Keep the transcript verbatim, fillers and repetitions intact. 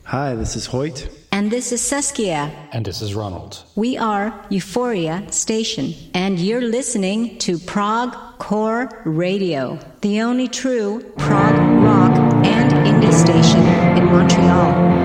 Hi, this is Hoyt. And this is Saskia. And this is Ronald. We are Euphoria Station, and you're listening to Prog Core Radio, the only true prog rock and indie station in Montreal.